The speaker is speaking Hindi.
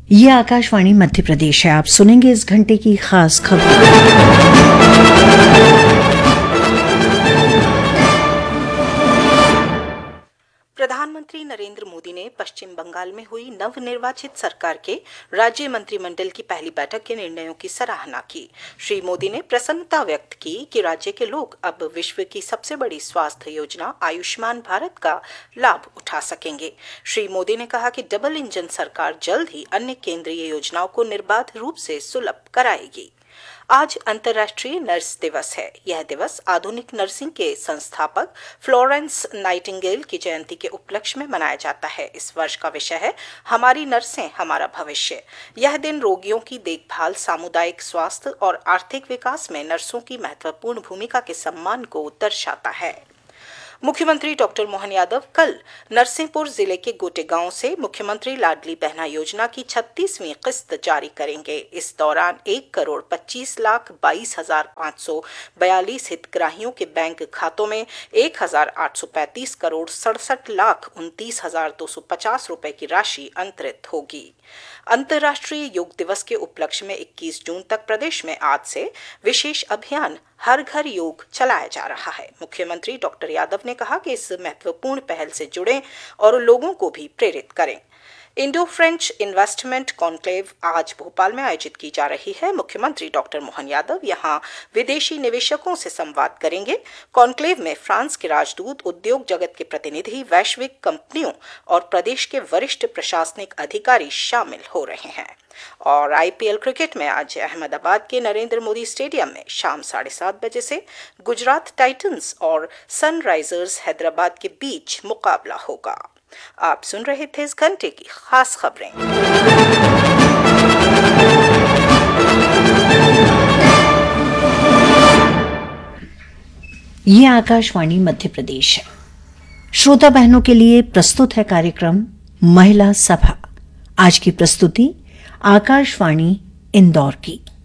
ये आकाशवाणी मध्य प्रदेश है। आप सुनेंगे इस घंटे की खास खबर। प्रधानमंत्री नरेंद्र मोदी ने पश्चिम बंगाल में हुई नवनिर्वाचित सरकार के राज्य मंत्रिमंडल की पहली बैठक के निर्णयों की सराहना की। श्री मोदी ने प्रसन्नता व्यक्त की कि राज्य के लोग अब विश्व की सबसे बड़ी स्वास्थ्य योजना आयुष्मान भारत का लाभ उठा सकेंगे। श्री मोदी ने कहा कि डबल इंजन सरकार जल्द ही अन्य केंद्रीय योजनाओं को निर्बाध रूप से सुलभ कराएगी। आज अंतर्राष्ट्रीय नर्स दिवस है। यह दिवस आधुनिक नर्सिंग के संस्थापक फ्लोरेंस नाइटिंगेल की जयंती के उपलक्ष्य में मनाया जाता है। इस वर्ष का विषय है हमारी नर्सें हमारा भविष्य। यह दिन रोगियों की देखभाल, सामुदायिक स्वास्थ्य और आर्थिक विकास में नर्सों की महत्वपूर्ण भूमिका के सम्मान को दर्शाता है। मुख्यमंत्री डॉक्टर मोहन यादव कल नरसिंहपुर जिले के गोटेगांव से मुख्यमंत्री लाडली बहना योजना की 36वीं किस्त जारी करेंगे। इस दौरान 1,25,22,542 हितग्राहियों के बैंक खातों में 1,835 करोड़ 67,29,250 रुपए की राशि अंतरित होगी। अंतर्राष्ट्रीय योग दिवस के उपलक्ष्य में 21 जून तक प्रदेश में आज से विशेष अभियान हर घर योग चलाया जा रहा है। मुख्यमंत्री डॉक्टर यादव ने कहा कि इस महत्वपूर्ण पहल से जुड़ें और लोगों को भी प्रेरित करें। इंडो फ्रेंच इन्वेस्टमेंट कॉन्क्लेव आज भोपाल में आयोजित की जा रही है। मुख्यमंत्री डॉक्टर मोहन यादव यहां विदेशी निवेशकों से संवाद करेंगे। कॉन्क्लेव में फ्रांस के राजदूत, उद्योग जगत के प्रतिनिधि, वैश्विक कंपनियों और प्रदेश के वरिष्ठ प्रशासनिक अधिकारी शामिल हो रहे हैं। और आईपीएल क्रिकेट में आज अहमदाबाद के नरेंद्र मोदी स्टेडियम में शाम 7:30 बजे से गुजरात टाइटंस और सनराइजर्स हैदराबाद के बीच मुकाबला होगा। आप सुन रहे थे इस घंटे की खास खबरें। ये आकाशवाणी मध्य प्रदेश है। श्रोता बहनों के लिए प्रस्तुत है कार्यक्रम महिला सभा। आज की प्रस्तुति आकाशवाणी इंदौर की।